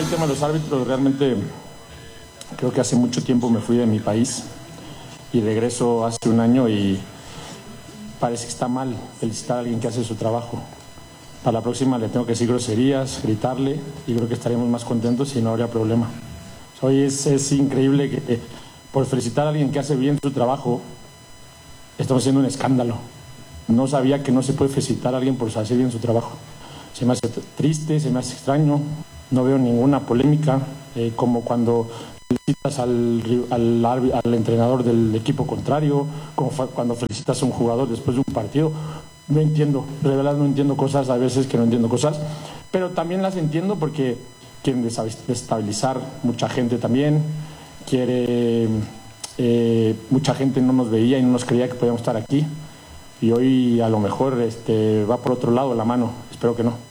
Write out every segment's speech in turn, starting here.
el tema de los árbitros, realmente creo que hace mucho tiempo me fui de mi país y regreso hace un año y parece que está mal felicitar a alguien que hace su trabajo. Para la próxima le tengo que decir groserías, gritarle, y creo que estaríamos más contentos y no habría problema. Hoy es increíble que por felicitar a alguien que hace bien su trabajo estamos haciendo un escándalo. No sabía que no se puede felicitar a alguien por hacer bien su trabajo. Se me hace triste, se me hace extraño, no veo ninguna polémica, como cuando felicitas al entrenador del equipo contrario, como cuando felicitas a un jugador después de un partido. No entiendo, de verdad no entiendo cosas, a veces que no entiendo cosas, pero también las entiendo porque quieren desestabilizar mucha gente también, mucha gente no nos veía y no nos creía que podíamos estar aquí, y hoy a lo mejor va por otro lado la mano, espero que no.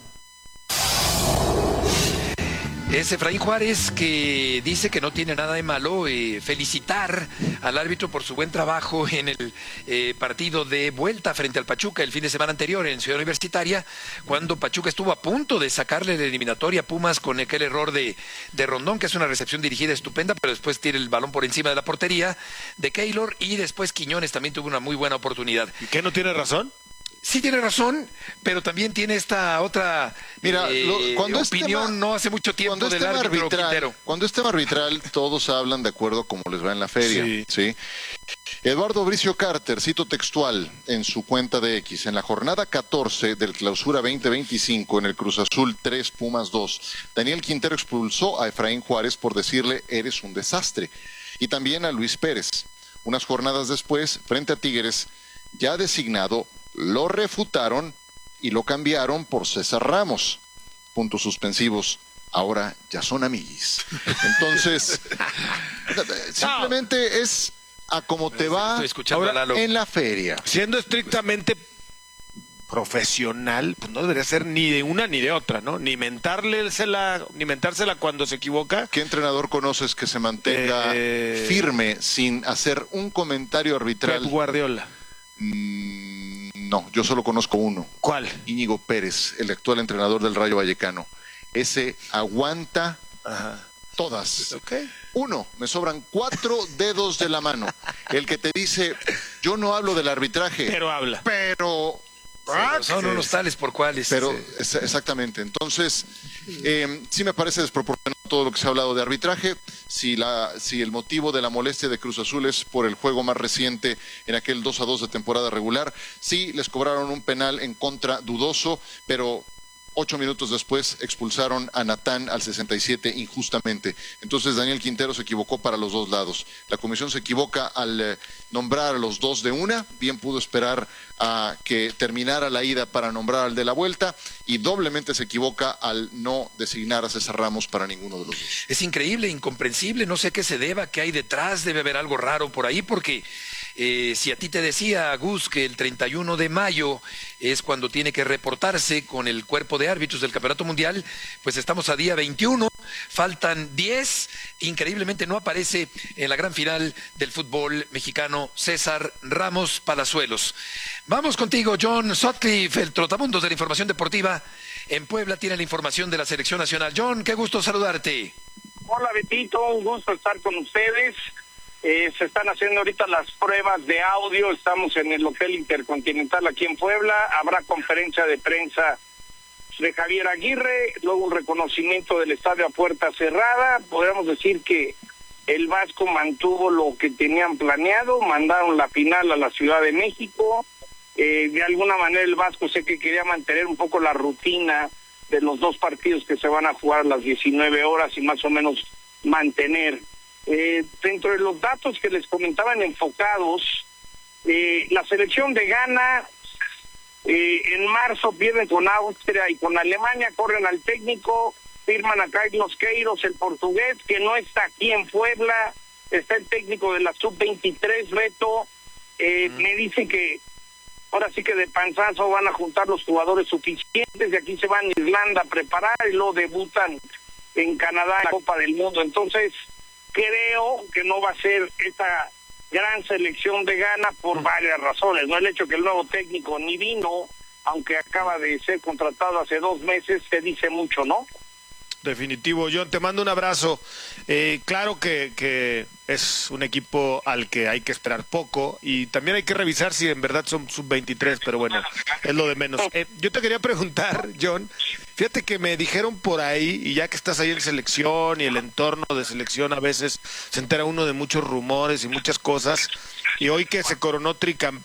Es Efraín Juárez, que dice que no tiene nada de malo felicitar al árbitro por su buen trabajo en el partido de vuelta frente al Pachuca el fin de semana anterior en Ciudad Universitaria, cuando Pachuca estuvo a punto de sacarle la eliminatoria a Pumas con aquel error de Rondón, que es una recepción dirigida estupenda, pero después tira el balón por encima de la portería de Keylor, y después Quiñones también tuvo una muy buena oportunidad. ¿Y qué, no tiene razón? Sí tiene razón, pero también tiene esta otra opinión no hace mucho tiempo del árbitro Quintero. Cuando es tema arbitral, todos hablan de acuerdo como les va en la feria. ¿Sí? Eduardo Bricio Carter, cito textual en su cuenta de X: en la jornada 14 del Clausura 2025, en el Cruz Azul 3, Pumas 2, Daniel Quintero expulsó a Efraín Juárez por decirle eres un desastre, y también a Luis Pérez. Unas jornadas después, frente a Tigres, ya designado, lo refutaron y lo cambiaron por César Ramos. Puntos suspensivos. Ahora ya son amiguis. Entonces, simplemente es a cómo te va en la feria. Siendo estrictamente profesional, pues no debería ser ni de una ni de otra, ¿no? Ni mentársela cuando se equivoca. ¿Qué entrenador conoces que se mantenga firme sin hacer un comentario arbitral? Pep Guardiola. No, yo solo conozco uno. ¿Cuál? Íñigo Pérez, el actual entrenador del Rayo Vallecano. Ese aguanta todas. Okay. Uno, me sobran 4 dedos de la mano. El que te dice, yo no hablo del arbitraje. Pero habla. Pero... son unos tales por cuales. Pero, exactamente. Entonces, sí me parece desproporcionado todo lo que se ha hablado de arbitraje. Si el motivo de la molestia de Cruz Azul es por el juego más reciente en aquel 2-2 de temporada regular, sí les cobraron un penal en contra dudoso, pero 8 minutos después expulsaron a Natán al 67 injustamente. Entonces Daniel Quintero se equivocó para los dos lados. La comisión se equivoca al nombrar a los dos de una, bien pudo esperar a que terminara la ida para nombrar al de la vuelta, y doblemente se equivoca al no designar a César Ramos para ninguno de los dos. Es increíble, incomprensible, no sé qué se deba, qué hay detrás, debe haber algo raro por ahí, porque si a ti te decía, Gus, que el 31 de mayo es cuando tiene que reportarse con el cuerpo de árbitros del Campeonato Mundial, pues estamos a día 21, faltan 10, increíblemente no aparece en la gran final del fútbol mexicano César Ramos Palazuelos. Vamos contigo, John Sutcliffe, el trotamundos de la información deportiva en Puebla, tiene la información de la selección nacional. John, qué gusto saludarte. Hola, Betito, un gusto estar con ustedes. Se están haciendo ahorita las pruebas de audio, estamos en el Hotel Intercontinental aquí en Puebla, habrá conferencia de prensa de Javier Aguirre, luego un reconocimiento del estadio a puerta cerrada. Podríamos decir que el Vasco mantuvo lo que tenían planeado, mandaron la final a la Ciudad de México. De alguna manera el Vasco sé que quería mantener un poco la rutina de los dos partidos que se van a jugar a las 19 horas y más o menos mantener. Dentro de los datos que les comentaban enfocados, la selección de Ghana en marzo pierden con Austria y con Alemania, corren al técnico, firman a Carlos Queiroz, el portugués, que no está aquí en Puebla, está el técnico de la Sub-23, Beto. Me dice que ahora sí que de panzazo van a juntar los jugadores suficientes, de aquí se van a Irlanda a preparar y luego debutan en Canadá en la Copa del Mundo. Entonces creo que no va a ser esta gran selección de Ghana por varias razones, ¿no? El hecho que el nuevo técnico ni vino, aunque acaba de ser contratado hace 2 meses, te dice mucho, ¿no? definitivo. John, te mando un abrazo. Claro que es un equipo al que hay que esperar poco y también hay que revisar si en verdad son sub-23, pero bueno, es lo de menos. Yo te quería preguntar, John, fíjate que me dijeron por ahí, y ya que estás ahí en selección y el entorno de selección a veces se entera uno de muchos rumores y muchas cosas, y hoy que se coronó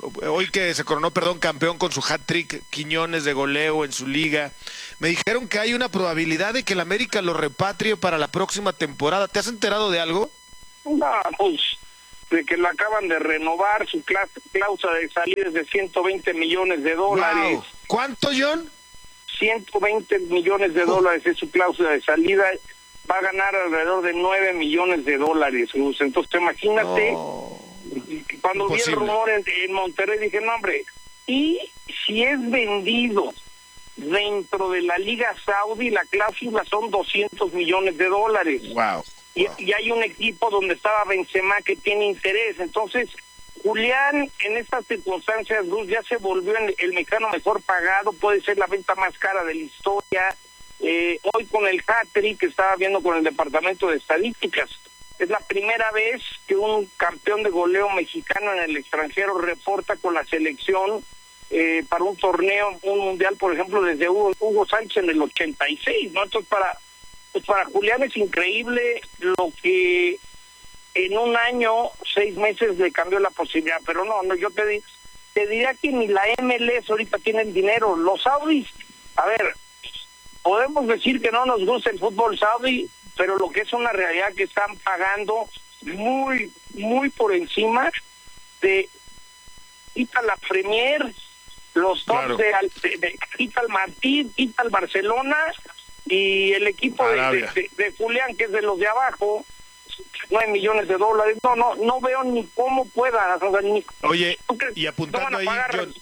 campeón con su hat-trick Quiñones de goleo en su liga, me dijeron que hay una probabilidad de que el América lo repatrie para la próxima temporada. ¿Te has enterado de algo? No, pues de que lo acaban de renovar, su cláusula de salida es de 120 millones de dólares. Wow. ¿Cuánto, John? 120 millones de dólares es su cláusula de salida. Va a ganar alrededor de 9 millones de dólares, Luz. Entonces, imagínate, cuando vi el rumor en Monterrey, dije, no, hombre, y si es vendido dentro de la Liga Saudí, la cláusula son 200 millones de dólares. Wow. Y hay un equipo donde estaba Benzema que tiene interés. Entonces, Julián, en estas circunstancias, Luz, ya se volvió el mexicano mejor pagado, puede ser la venta más cara de la historia. Hoy con el hat-trick que estaba viendo con el Departamento de Estadísticas, es la primera vez que un campeón de goleo mexicano en el extranjero reporta con la selección para un torneo, un mundial, por ejemplo, desde Hugo Sánchez en el 86, ¿no? Entonces, para Julián es increíble lo que en un año, 6 meses le cambió la posibilidad, pero no, yo te diría que ni la MLS ahorita tienen dinero. Los saudis, a ver, podemos decir que no nos gusta el fútbol saudí, pero lo que es una realidad que están pagando muy, muy por encima de quita la Premier, los top claro. de quita el Madrid, quita el Barcelona y el equipo de Julián, que es de los de abajo, 9 millones de dólares. No veo ni cómo puedan. Oye, y apuntando ahí, John,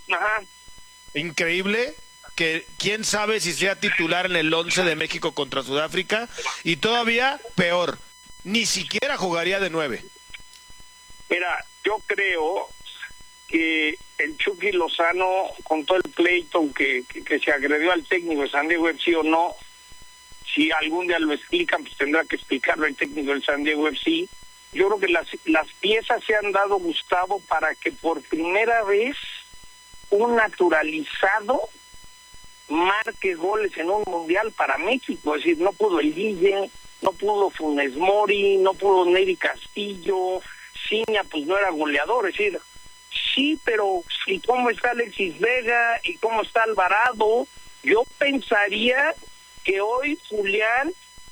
increíble que quién sabe si sea titular en el 11 de México contra Sudáfrica, y todavía peor, ni siquiera jugaría de 9. Mira, yo creo que el Chucky Lozano, con todo el pleito que se agredió al técnico de San Diego FC o no, si algún día lo explican, pues tendrá que explicarlo el técnico del San Diego FC. Yo creo que las piezas se han dado, Gustavo, para que por primera vez un naturalizado marque goles en un mundial para México. Es decir, no pudo el Guille, no pudo Funes Mori, no pudo Neri Castillo, Ciña pues no era goleador. Es decir, sí, pero ¿y cómo está Alexis Vega? ¿Y cómo está Alvarado? Yo pensaría que hoy Julián,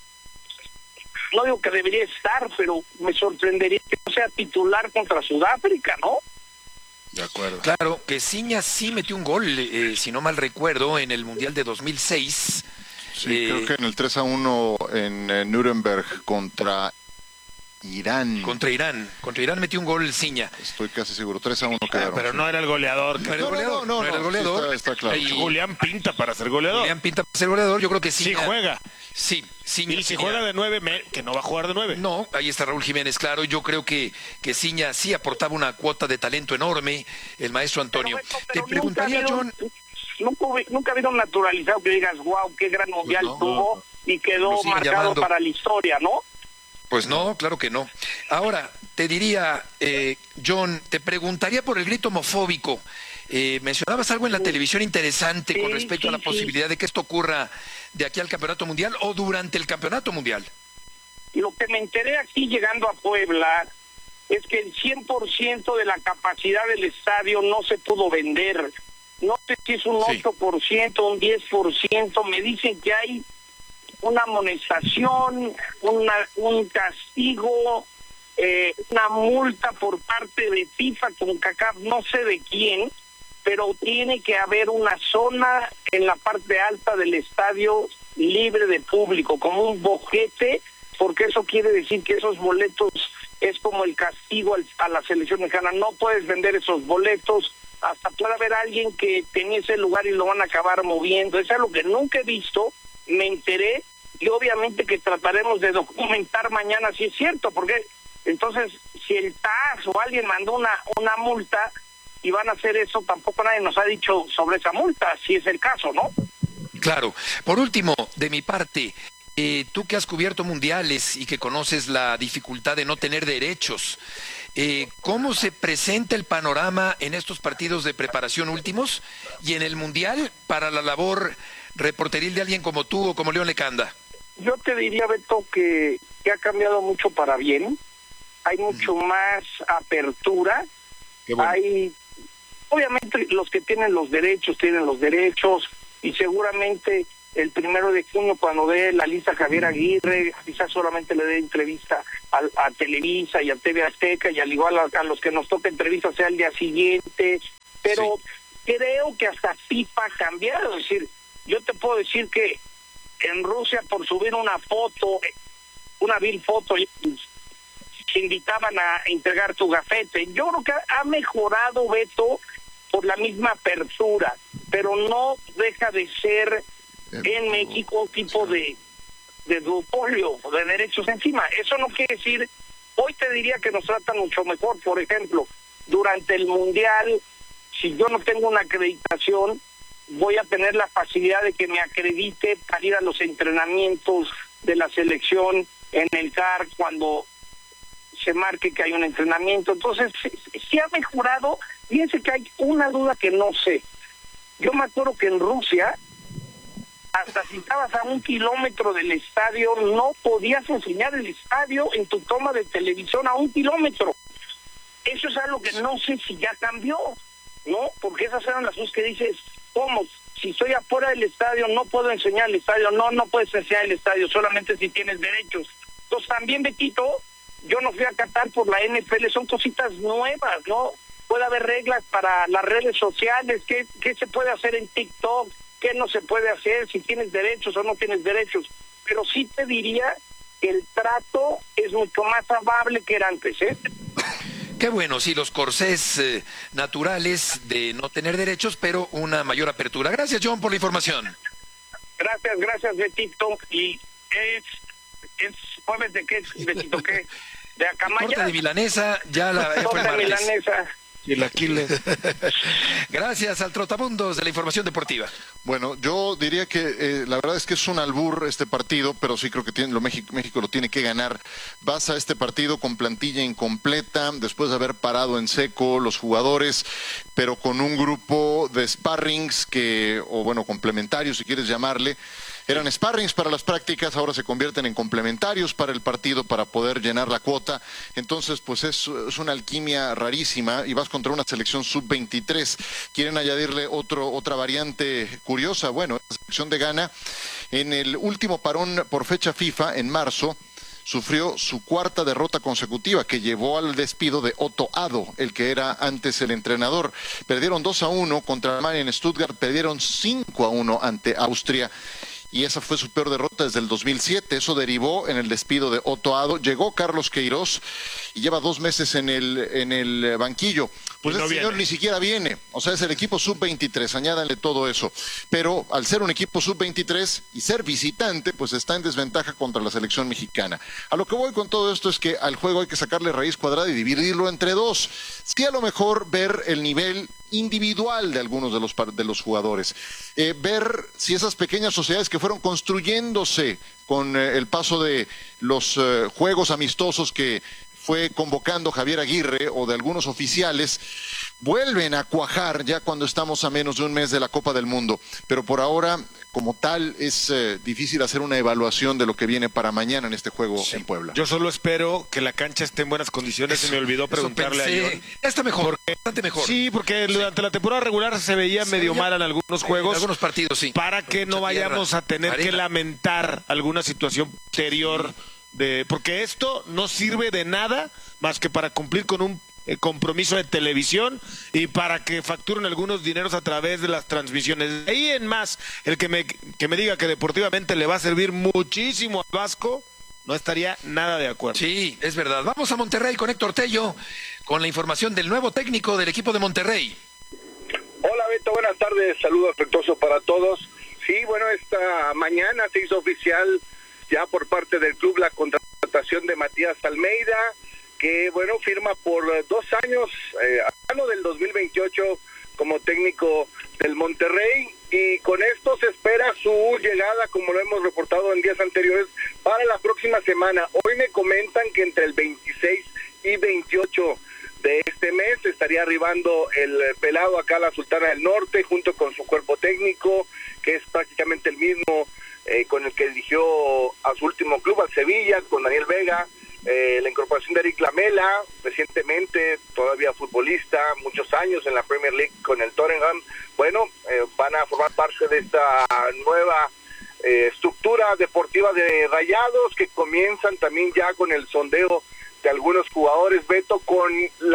no digo que debería estar, pero me sorprendería que no sea titular contra Sudáfrica, ¿no? De acuerdo. Claro, que Ciña sí metió un gol, si no mal recuerdo, en el Mundial de 2006. Sí, creo que en el 3-1 en Nuremberg contra Irán. Contra Irán metió un gol Ciña. Estoy casi seguro, 3-1 quedaron. Pero no era el goleador. No era el goleador. No era el goleador. Sí, está claro. Y Julián pinta para ser goleador. Julián pinta para ser goleador. Yo creo que Ciña. Sí juega. Sí, Ciña. Y si juega de 9, que no va a jugar de 9. No, ahí está Raúl Jiménez, claro. Yo creo que Ciña sí aportaba una cuota de talento enorme, el maestro Antonio. Pero te preguntaría, John. Nunca ha habido un naturalizado que digas, wow, qué gran mundial tuvo y quedó marcado para la historia, ¿no? Pues no, claro que no. Ahora, te diría, John, te preguntaría por el grito homofóbico. Mencionabas algo en la televisión interesante con respecto a la posibilidad de que esto ocurra de aquí al Campeonato Mundial o durante el Campeonato Mundial. Lo que me enteré aquí llegando a Puebla es que el 100% de la capacidad del estadio no se pudo vender. No sé si es un 8%, un 10%. Me dicen que hay una amonestación, un castigo, una multa por parte de FIFA, con CACAF, no sé de quién, pero tiene que haber una zona en la parte alta del estadio libre de público, como un boquete, porque eso quiere decir que esos boletos es como el castigo a la selección mexicana. No puedes vender esos boletos, hasta puede haber alguien que tenía ese lugar y lo van a acabar moviendo. Eso es algo que nunca he visto, me enteré, y obviamente que trataremos de documentar mañana si es cierto, porque entonces si el TAS o alguien mandó una multa y van a hacer eso, tampoco nadie nos ha dicho sobre esa multa, si es el caso, ¿no? Claro. Por último, de mi parte, tú que has cubierto mundiales y que conoces la dificultad de no tener derechos, ¿cómo se presenta el panorama en estos partidos de preparación últimos y en el mundial para la labor reporteril de alguien como tú o como León Lecanda? Yo te diría, Beto, que ha cambiado mucho para bien. Hay mucho más apertura. Bueno. Hay, obviamente, los que tienen los derechos, y seguramente el 1 de junio, cuando dé la lista Javier Aguirre, quizás solamente le dé entrevista a Televisa y a TV Azteca, y al igual a los que nos toca entrevista sea el día siguiente, pero creo que hasta FIFA ha cambiado. Es decir, yo te puedo decir que en Rusia, por subir una foto, una vil foto, te invitaban a entregar tu gafete. Yo creo que ha mejorado, Beto, por la misma apertura, pero no deja de ser en México un tipo de duopolio, de derechos encima. Eso no quiere decir, hoy te diría que nos tratan mucho mejor. Por ejemplo, durante el Mundial, si yo no tengo una acreditación, voy a tener la facilidad de que me acredite para ir a los entrenamientos de la selección en el CAR cuando se marque que hay un entrenamiento. Entonces, sí ha mejorado. Fíjense que hay una duda que no sé. Yo me acuerdo que en Rusia, hasta si estabas a 1 kilómetro del estadio, no podías enseñar el estadio en tu toma de televisión a 1 kilómetro. Eso es algo que no sé si ya cambió, ¿no? Porque esas eran las cosas que dices, ¿cómo? Si estoy afuera del estadio, no puedo enseñar el estadio. No puedes enseñar el estadio, solamente si tienes derechos. Entonces también, Betito, yo no fui a Qatar por la NFL, son cositas nuevas, ¿no? Puede haber reglas para las redes sociales, qué se puede hacer en TikTok, qué no se puede hacer, si tienes derechos o no tienes derechos. Pero sí te diría que el trato es mucho más amable que era antes, ¿eh? Qué bueno, sí, los corsés naturales de no tener derechos, pero una mayor apertura. Gracias, John, por la información. Gracias, Betito. Y es jueves de qué, Betito, ¿qué? De Acamaya. Corte de milanesa, ya la fue el martes. Milanesa. Y el Aquiles. Gracias al Trotamundos de la información deportiva. Bueno, yo diría que la verdad es que es un albur este partido, pero sí creo que México lo tiene que ganar. Vas a este partido con plantilla incompleta, después de haber parado en seco los jugadores, pero con un grupo de sparrings complementarios, si quieres llamarle. Eran sparrings para las prácticas, ahora se convierten en complementarios para el partido para poder llenar la cuota. Entonces, pues es una alquimia rarísima y vas contra una selección sub-23. Quieren añadirle otra variante curiosa. Bueno, la selección de Ghana, en el último parón por fecha FIFA, en marzo, sufrió su 4ª derrota consecutiva que llevó al despido de Otto Addo, el que era antes el entrenador. Perdieron 2-1 contra Alemania en Stuttgart, perdieron 5-1 ante Austria. Y esa fue su peor derrota desde el 2007. Eso derivó en el despido de Otto Addo. Llegó Carlos Queiroz y lleva 2 meses en el banquillo. Pues este señor ni siquiera viene. O sea, es el equipo sub-23. Añádanle todo eso. Pero al ser un equipo sub-23 y ser visitante, pues está en desventaja contra la selección mexicana. A lo que voy con todo esto es que al juego hay que sacarle raíz cuadrada y dividirlo entre 2. Sí, a lo mejor ver el nivel individual de algunos de los jugadores, ver si esas pequeñas sociedades que fueron construyéndose con el paso de los juegos amistosos que fue convocando Javier Aguirre o de algunos oficiales, vuelven a cuajar ya cuando estamos a menos de un mes de la Copa del Mundo. Pero por ahora, como tal, es difícil hacer una evaluación de lo que viene para mañana en este juego en Puebla. Yo solo espero que la cancha esté en buenas condiciones. Se me olvidó preguntarle a John. Está mejor, bastante mejor. Sí, porque durante la temporada regular se veía medio mal en algunos juegos. En algunos partidos, sí. Para que no vayamos a tener que lamentar alguna situación posterior. Porque esto no sirve de nada más que para cumplir con un compromiso de televisión y para que facturen algunos dineros a través de las transmisiones. De ahí en más, el que me diga que deportivamente le va a servir muchísimo al Vasco, no estaría nada de acuerdo. Sí, es verdad. Vamos a Monterrey con Héctor Tello, con la información del nuevo técnico del equipo de Monterrey. Hola Beto, buenas tardes, saludos afectuosos para todos. Sí, bueno, esta mañana se hizo oficial ya por parte del club la contratación de Matías Almeida, que bueno, firma por 2 años, a lo del 2028 como técnico del Monterrey. y con esto se espera su llegada, como lo hemos reportado en días anteriores, para la próxima semana. Hoy me comentan que entre el 26 y 28 de este mes estaría arribando el pelado acá a la Sultana del Norte, junto con su cuerpo técnico, que es prácticamente el mismo con el que dirigió a su último club, al Sevilla, con Daniel Vega, la incorporación de Eric Lamela, recientemente todavía futbolista, muchos años en la Premier League con el Tottenham. Bueno, van a formar parte de esta nueva estructura deportiva de Rayados, que comienzan también ya con el sondeo de algunos jugadores, Beto, con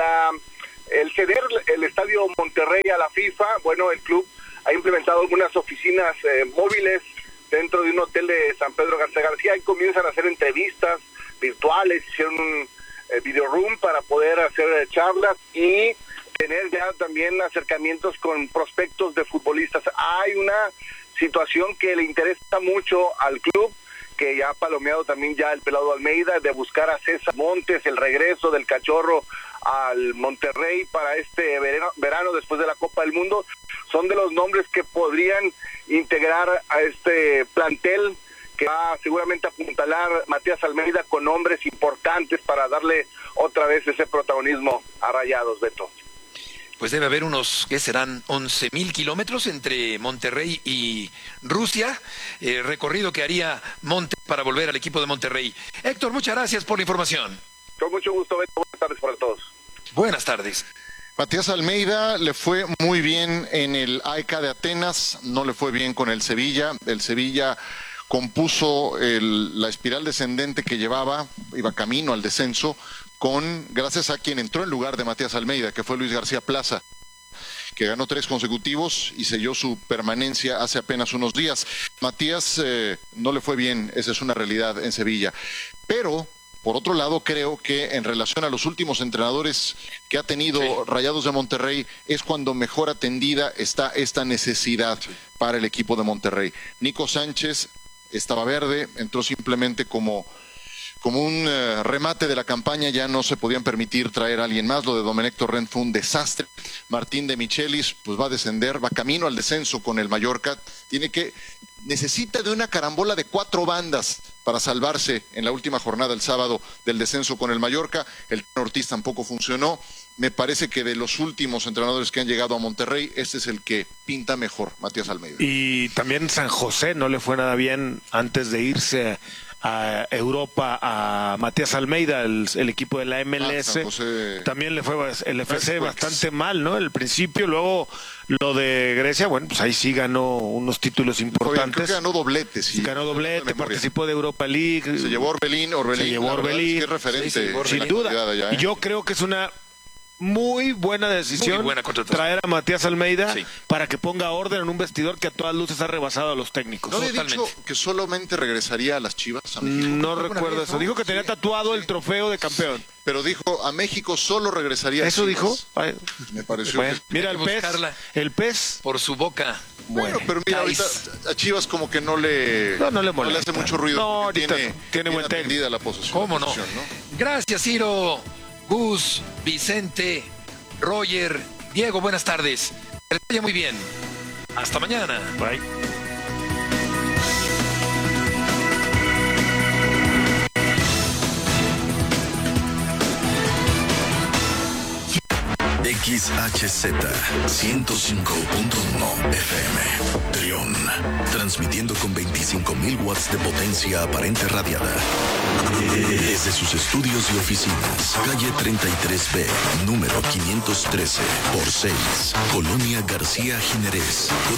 el ceder el Estadio Monterrey a la FIFA. Bueno, el club ha implementado algunas oficinas móviles dentro de un hotel de San Pedro Garza García y comienzan a hacer entrevistas virtuales, hicieron un video room para poder hacer charlas y tener ya también acercamientos con prospectos de futbolistas. Hay una situación que le interesa mucho al club, que ya ha palomeado también ya el pelado Almeida, de buscar a César Montes, el regreso del Cachorro al Monterrey para este verano después de la Copa del Mundo. Son de los nombres que podrían integrar a este plantel, que va seguramente a apuntalar Matías Almeida con nombres importantes para darle otra vez ese protagonismo a Rayados, Beto. Pues debe haber unos, ¿qué serán? 11,000 kilómetros entre Monterrey y Rusia, recorrido que haría Montes para volver al equipo de Monterrey. Héctor, muchas gracias por la información. Con mucho gusto, Beto. Buenas tardes para todos. Buenas tardes. Matías Almeida le fue muy bien en el AEK de Atenas, no le fue bien con el Sevilla. El Sevilla compuso la espiral descendente que llevaba, iba camino al descenso, gracias a quien entró en lugar de Matías Almeida, que fue Luis García Plaza, que ganó 3 consecutivos y selló su permanencia hace apenas unos días. Matías no le fue bien, esa es una realidad en Sevilla. Pero, por otro lado, creo que en relación a los últimos entrenadores que ha tenido Rayados de Monterrey, es cuando mejor atendida está esta necesidad para el equipo de Monterrey. Nico Sánchez estaba verde, entró simplemente como un remate de la campaña, ya no se podían permitir traer a alguien más. Lo de Domenech Torrent fue un desastre. Martín de Michelis pues va a descender, va camino al descenso con el Mallorca. Necesita de una carambola de 4 bandas para salvarse en la última jornada el sábado del descenso con el Mallorca. El Ortiz tampoco funcionó. Me parece que de los últimos entrenadores que han llegado a Monterrey, este es el que pinta mejor, Matías Almeida. Y también San José no le fue nada bien antes de irse a Europa a Matías Almeida, el equipo de la MLS. También le fue el FC bastante mal, ¿no? El principio, luego lo de Grecia, bueno, pues ahí sí ganó unos títulos importantes. Creo que ganó doblete, sí. Ganó doblete, participó de Europa League. Se llevó Orbelín. Se llevó Orbelín. Es que es referente. Sí, sin duda. Allá, ¿eh? Y yo creo que es una muy buena decisión traer a Matías Almeida para que ponga orden en un vestidor que a todas luces ha rebasado a los técnicos. ¿No había dicho que solamente regresaría a las Chivas? A México? No recuerdo eso. Dijo que tenía tatuado el trofeo de campeón. Pero dijo, a México solo regresaría a ¿Eso Chivas. dijo? Ay, me pareció. Bueno, mira el pez. Por su boca. Bueno, pero mira, ahorita a Chivas como que no le hace mucho ruido. No, ahorita tiene buen atendida la posesión. ¿Cómo no? Gracias, Ciro, Gus, Vicente, Roger, Diego, buenas tardes. Que les vaya muy bien. Hasta mañana. Bye. XHZ 105.1 FM Trión, transmitiendo con 25,000 watts de potencia aparente radiada desde sus estudios y oficinas, calle 33B, número 513 por 6, Colonia García Jiménez,